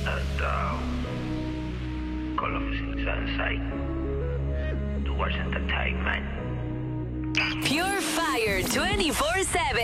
Call of Sunshine towards entertainment. Pure Fire 24/7.